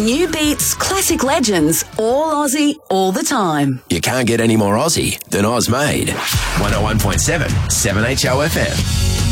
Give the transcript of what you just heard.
New beats, classic legends, all Aussie, all the time. You can't get any more Aussie than Oz Made. 101.7 7HO FM.